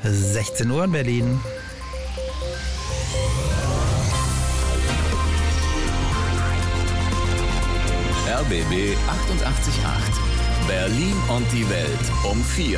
16 Uhr in Berlin. RBB 888. Berlin und die Welt um 4.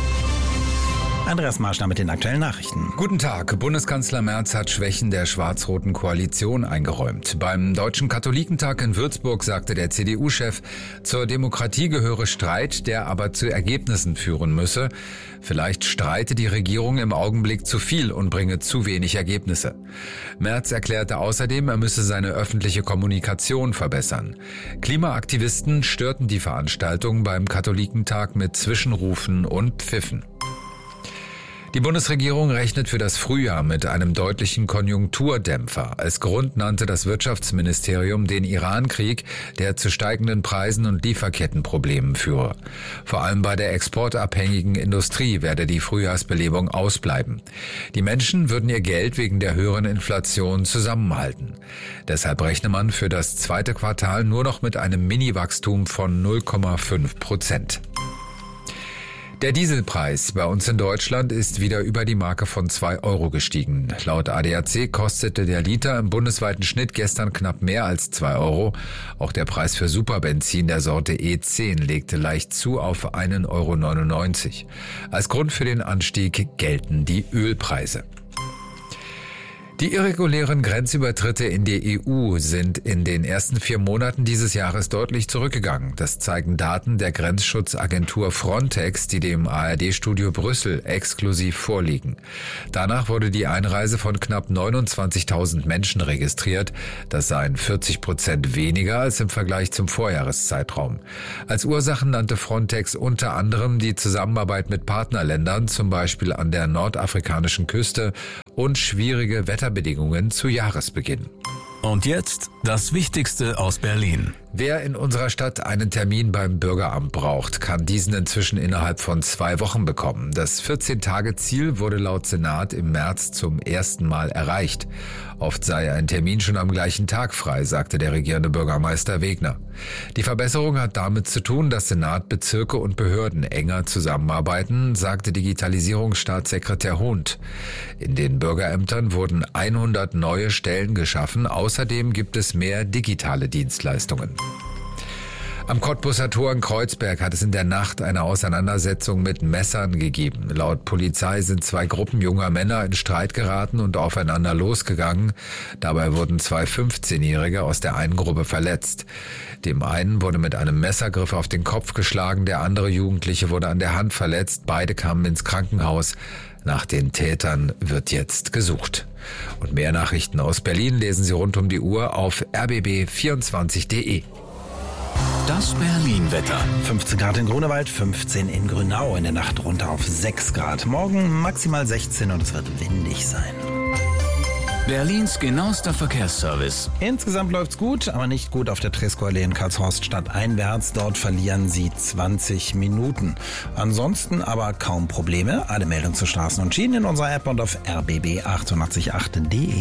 Andreas Marschner mit den aktuellen Nachrichten. Guten Tag. Bundeskanzler Merz hat Schwächen der schwarz-roten Koalition eingeräumt. Beim Deutschen Katholikentag in Würzburg sagte der CDU-Chef, zur Demokratie gehöre Streit, der aber zu Ergebnissen führen müsse. Vielleicht streite die Regierung im Augenblick zu viel und bringe zu wenig Ergebnisse. Merz erklärte außerdem, er müsse seine öffentliche Kommunikation verbessern. Klimaaktivisten störten die Veranstaltung beim Katholikentag mit Zwischenrufen und Pfiffen. Die Bundesregierung rechnet für das Frühjahr mit einem deutlichen Konjunkturdämpfer. Als Grund nannte das Wirtschaftsministerium den Iran-Krieg, der zu steigenden Preisen und Lieferkettenproblemen führe. Vor allem bei der exportabhängigen Industrie werde die Frühjahrsbelebung ausbleiben. Die Menschen würden ihr Geld wegen der höheren Inflation zusammenhalten. Deshalb rechne man für das zweite Quartal nur noch mit einem Mini-Wachstum von 0,5%. Der Dieselpreis bei uns in Deutschland ist wieder über die Marke von 2 € gestiegen. Laut ADAC kostete der Liter im bundesweiten Schnitt gestern knapp mehr als 2 €. Auch der Preis für Superbenzin der Sorte E10 legte leicht zu auf 1,99 €. Als Grund für den Anstieg gelten die Ölpreise. Die irregulären Grenzübertritte in die EU sind in den ersten 4 Monaten dieses Jahres deutlich zurückgegangen. Das zeigen Daten der Grenzschutzagentur Frontex, die dem ARD-Studio Brüssel exklusiv vorliegen. Danach wurde die Einreise von knapp 29.000 Menschen registriert. Das seien 40% weniger als im Vergleich zum Vorjahreszeitraum. Als Ursachen nannte Frontex unter anderem die Zusammenarbeit mit Partnerländern, zum Beispiel an der nordafrikanischen Küste, und schwierige Wetterbedingungen zu Jahresbeginn. Und jetzt das Wichtigste aus Berlin. Wer in unserer Stadt einen Termin beim Bürgeramt braucht, kann diesen inzwischen innerhalb von 2 Wochen bekommen. Das 14-Tage-Ziel wurde laut Senat im März zum ersten Mal erreicht. Oft sei ein Termin schon am gleichen Tag frei, sagte der regierende Bürgermeister Wegner. Die Verbesserung hat damit zu tun, dass Senat, Bezirke und Behörden enger zusammenarbeiten, sagte Digitalisierungsstaatssekretär Hund. In den Bürgerämtern wurden 100 neue Stellen geschaffen. Außerdem gibt es mehr digitale Dienstleistungen. Am Cottbuser Tor in Kreuzberg hat es in der Nacht eine Auseinandersetzung mit Messern gegeben. Laut Polizei sind 2 Gruppen junger Männer in Streit geraten und aufeinander losgegangen. Dabei wurden 2 15-Jährige aus der einen Gruppe verletzt. Dem einen wurde mit einem Messergriff auf den Kopf geschlagen, der andere Jugendliche wurde an der Hand verletzt. Beide kamen ins Krankenhaus. Nach den Tätern wird jetzt gesucht. Und mehr Nachrichten aus Berlin lesen Sie rund um die Uhr auf rbb24.de. Das Berlin-Wetter. 15 Grad in Grunewald, 15 in Grünau, in der Nacht runter auf 6 Grad. Morgen maximal 16 und es wird windig sein. Berlins genauester Verkehrsservice. Insgesamt läuft's gut, aber nicht gut auf der Tresco-Allee in Karlshorst stadteinwärts. Dort verlieren Sie 20 Minuten. Ansonsten aber kaum Probleme. Alle Meldungen zu Straßen und Schienen in unserer App und auf rbb888.de.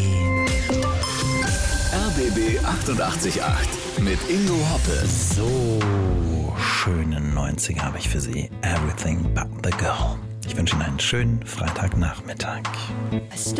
RBB 888 mit Ingo Hoppe. So schöne 90er habe ich für Sie. Everything but the girl. Ich wünsche Ihnen einen schönen Freitagnachmittag.